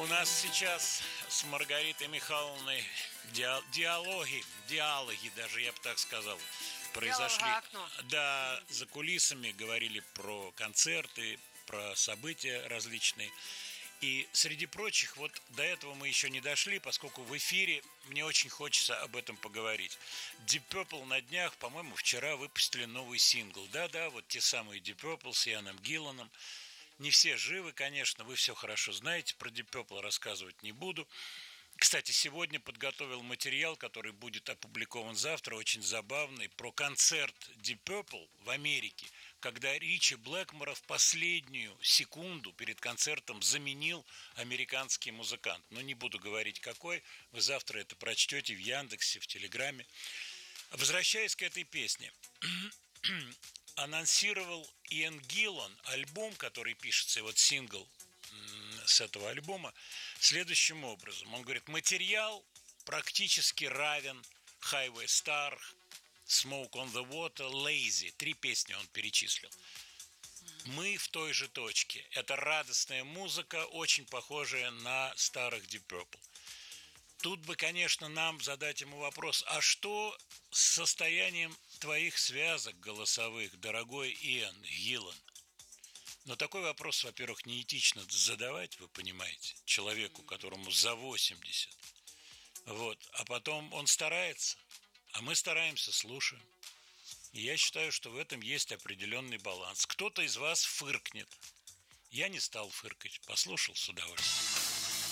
У нас сейчас с Маргаритой Михайловной диалоги, даже я бы так сказал, произошли. Да, за кулисами говорили про концерты, про события различные. И среди прочих, вот до этого мы еще не дошли, поскольку в эфире мне очень хочется об этом поговорить. Deep Purple на днях, по-моему, вчера выпустили новый сингл. Да-да, вот те самые Deep Purple с Ианом Гилланом. Не все живы, конечно, вы все хорошо знаете, про Deep Purple рассказывать не буду. Кстати, сегодня подготовил материал, который будет опубликован завтра, очень забавный, про концерт Deep Purple в Америке, когда Ричи Блэкмора в последнюю секунду перед концертом заменил американский музыкант. Но не буду говорить какой, вы завтра это прочтете в Яндексе, в Телеграме. Возвращаясь к этой песне, анонсировал Иан Гиллан альбом, который пишется, и вот сингл с этого альбома, следующим образом. Он говорит, материал практически равен Highway Star, Smoke on the Water, Lazy. 3 песни он перечислил. Мы в той же точке. Это радостная музыка, очень похожая на старых Deep Purple. Тут бы, конечно, нам задать ему вопрос, а что с состоянием твоих связок голосовых, дорогой Иан Гиллан? Но такой вопрос, во-первых, неэтично задавать, вы понимаете, человеку, которому за 80. Вот. А потом он старается, а мы стараемся, слушаем. И я считаю, что в этом есть определенный баланс. Кто-то из вас фыркнет. Я не стал фыркать, послушал с удовольствием.